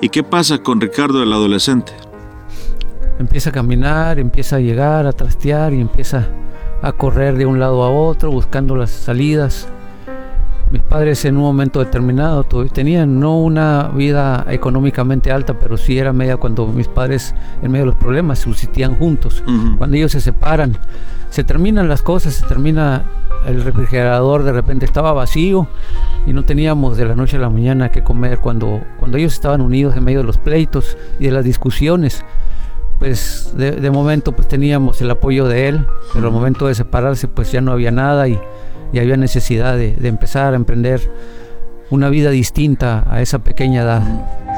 ¿Y qué pasa con Ricardo el adolescente? Empieza a caminar, empieza a llegar, a trastear y empieza a correr de un lado a otro buscando las salidas. Mis padres en un momento determinado tenían no una vida económicamente alta, pero sí era media cuando mis padres en medio de los problemas subsistían juntos. Cuando ellos se separan, se terminan las cosas, se termina el refrigerador, de repente estaba vacío y no teníamos de la noche a la mañana qué comer. Cuando ellos estaban unidos en medio de los pleitos y de las discusiones, pues de momento pues teníamos el apoyo de él, pero al momento de separarse pues ya no había nada y había necesidad de empezar a emprender una vida distinta a esa pequeña edad.